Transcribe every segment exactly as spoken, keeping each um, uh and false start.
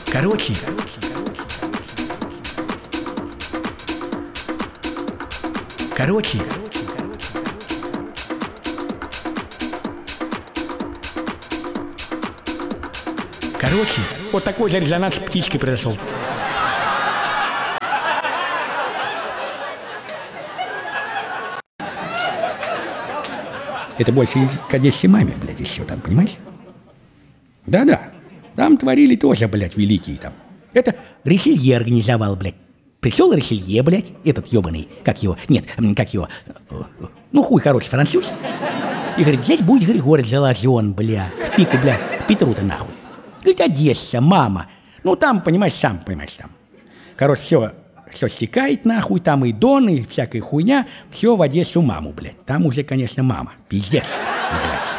Короче, короче, короче, вот такой же резонанс с птичкой произошел. Это больше к Одессе маме, блядь, еще там, понимаешь? Да-да, там творили тоже, блядь, великие там. Это Ришелье организовал, блядь. Пришел Ришелье, блядь, этот ебаный, как его, нет, как его, ну хуй хороший француз. И говорит, здесь будет Григорий Залазен, бля, в пику, бля, Петру-то нахуй. Говорит, Одесса, мама. Ну там, понимаешь, сам понимаешь, там. Короче, все, все стекает нахуй, там и Дон, и всякая хуйня, все в Одессу маму, блядь. Там уже, конечно, мама, пиздец называется.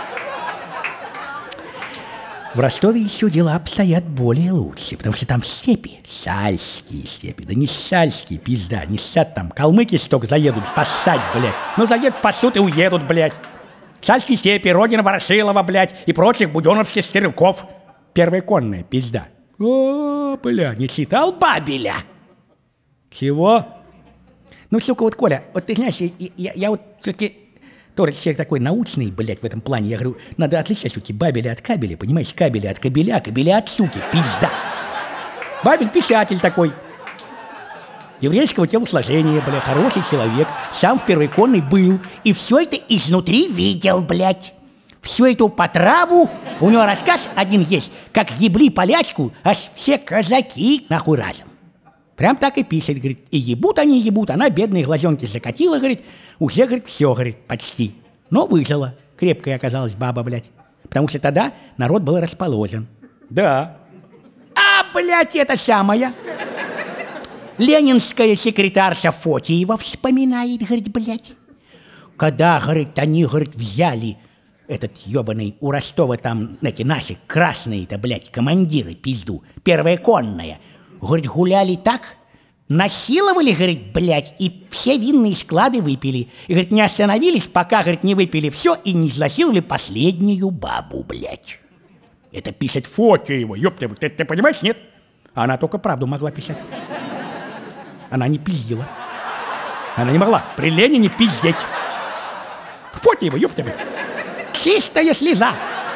В Ростове еще дела обстоят более лучше, потому что там степи, сальские степи, да не сальские, пизда, не сад там, калмыки столько заедут спасать, блядь. Ну заедут, пасут и уедут, блядь. Сальские степи, родина Ворошилова, блядь, и прочих буденовских стрелков. Первая конная, пизда. О, бля, не читал Бабеля? Чего? Ну, сука, вот, Коля, вот ты знаешь, я, я, я вот все-таки тоже человек такой научный, блядь, в этом плане. Я говорю, надо отличать все-таки Бабеля от Кабеля, понимаешь? Кабеля от Кабеля, Кабеля от суки, пизда. Бабель писатель такой. Еврейского телосложения, бля, хороший человек. Сам в первой конной был. И все это изнутри видел, блядь. Всю эту потраву, у него рассказ один есть, как ебли полячку, аж все казаки нахуй разом. Прям так и пишет, говорит, и ебут они, ебут, она бедные глазенки закатила, говорит, уже, говорит, все, говорит, почти. Но выжила, крепкая оказалась баба, блядь, потому что тогда народ был расположен. Да. А, блядь, это самая ленинская секретарша Фотиева вспоминает, говорит, блядь, когда, говорит, они, говорит, взяли этот ебаный у Ростова там, эти наши красные-то, блядь, командиры, пизду, первая конная, говорит, гуляли так, насиловали, говорит, блядь, и все винные склады выпили. И, говорит, не остановились, пока, говорит, не выпили все и не изнасиловали последнюю бабу, блядь. Это пишет Фотиева, ёпта, ты, ты понимаешь, нет? Она только правду могла писать. Она не пиздила. Она не могла при Ленине пиздеть. Фотиева, ёпта, чистая слеза.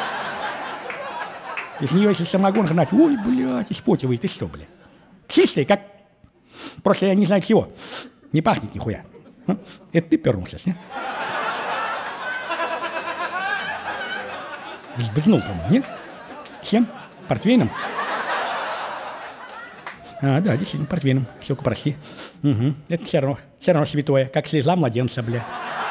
Из нее, если самогон гнать, ой, блядь, испотивай, ты что, блядь? Чистая, как... Просто я не знаю чего. Не пахнет нихуя. Ну, это ты пернул сейчас, не? Взбрзнул, по-моему, нет? Чем? Портвейном? А, да, действительно, портвейном. Сука, прости. Угу. Это все равно, все равно святое, как слеза младенца, бля.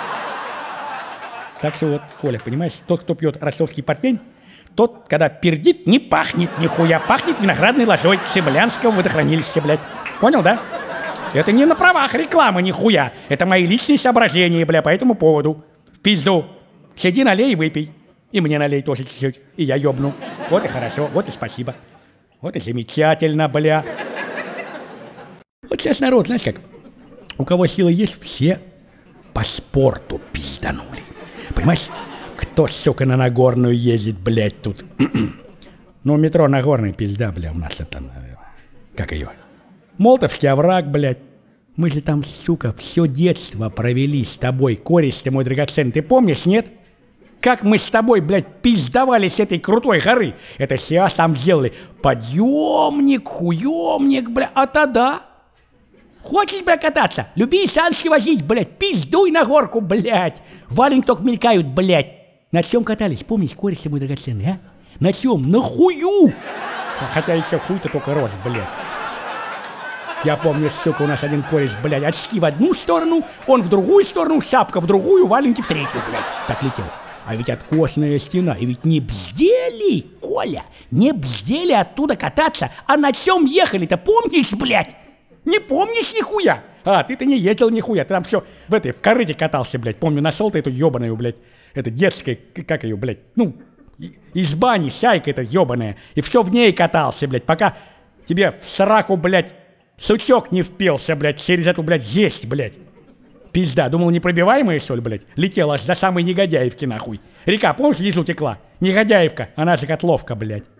Так что вот, Коля, понимаешь, тот, кто пьет ростовский портвейн, тот, когда пердит, не пахнет нихуя, пахнет виноградной лозой Цимлянского водохранилища, блядь. Понял, да? Это не на правах рекламы нихуя. Это мои личные соображения, бля, по этому поводу. В пизду. Сиди, налей и выпей. И мне налей тоже чуть-чуть. И я ёбну. Вот и хорошо, вот и спасибо. Вот и замечательно, бля. Вот сейчас народ, знаешь как, у кого силы есть, все по спорту пизданули. Понимаешь? Кто, сука, на Нагорную ездит, блядь, тут? Ну, метро Нагорный, пизда, бля, у нас это, как ее? Молотовский овраг, блядь. Мы же там, сука, все детство провели с тобой, кореш ты мой драгоценный. Ты помнишь, нет? Как мы с тобой, блядь, пиздовали с этой крутой горы. Это сейчас там сделали подъемник, хуемник, бля. А тогда... Хочешь, бля, кататься? Люби санки возить, блядь. Пиздуй на горку, блядь. Валенки только мелькают, блядь. На чем катались? Помнишь, кореш ты мой драгоценный, а? На чем? На хую! Хотя еще хуй-то только рос, блядь. Я помню, сука, у нас один кореш, блядь, очки в одну сторону, он в другую сторону, шапка в другую, валенки в третью, блядь. Так летел. А ведь откосная стена, и ведь не бздели, Коля, не бздели оттуда кататься. А на чем ехали-то, помнишь, блядь? Не помнишь нихуя? А, ты-то не ездил нихуя, ты там все в этой, в корыте катался, блядь. Помню, нашел ты эту ебаную, блядь, это детская, как ее, блядь, ну, из бани, сяйка эта ебаная. И все в ней катался, блядь, пока тебе в сраку, блядь, сучок не впился, блядь, через эту, блядь, жесть, блядь. Пизда, думал, непробиваемая, что ли, блядь? Летела аж до самой Негодяевки, нахуй. Река, помнишь, внизу текла? Негодяевка, она же Котловка, блядь.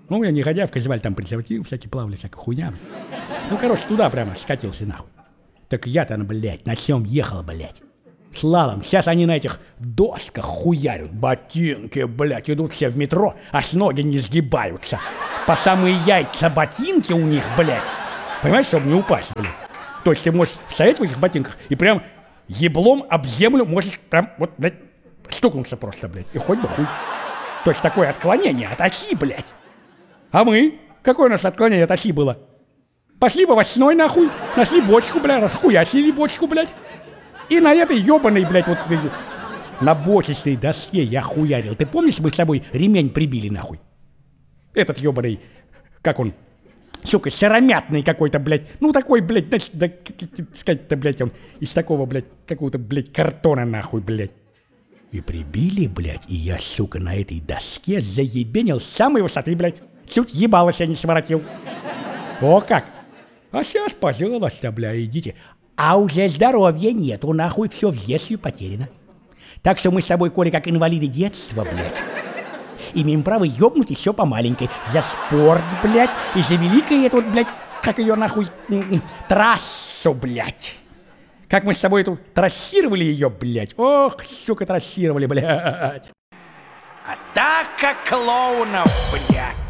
Ну, я негодявка, звали там презерватив, всякие плавали, всякая хуйня. Ну, короче, туда прямо скатился нахуй. Так я-то, блядь, на чем ехал, блядь. Слалом. Сейчас они на этих досках хуярят. Ботинки, блядь, идут все в метро, аж ноги не сгибаются. По самые яйца ботинки у них, блядь. Понимаешь, чтобы не упасть, блядь. То есть ты можешь стоять в этих ботинках и прям еблом об землю можешь прям, вот, блядь, стукнуться просто, блядь. И хоть бы хуй. То есть такое отклонение от оси, блядь. А мы? Какое у нас отклонение от оси было? Пошли в овощной, нахуй, нашли бочку, блядь, расхуячили бочку, блядь. И на этой ебаной, блядь, вот на бочечной доске я хуярил. Ты помнишь, мы с тобой ремень прибили, нахуй? Этот ебаный, как он, сука, сыромятный какой-то, блядь. Ну, такой, блядь, значит, да, сказать-то, блядь, он из такого, блядь, какого-то, блядь, картона, нахуй, блядь. И прибили, блядь, и я, сука, на этой доске заебенил с самой высоты, блядь. Чуть ебало себя не своротил. О как! А сейчас, пожалуйста, бля, идите. А уже здоровья нету, нахуй, все в детстве потеряно. Так что мы с тобой, Коля, как инвалиды детства, блядь, имеем право ёбнуть еще по маленькой. За спорт, блядь, и за великое эту, блядь, как ее нахуй, трассу, блядь. Как мы с тобой эту трассировали ее, блядь. Ох, сука, трассировали, блядь. Атака клоунов, блядь.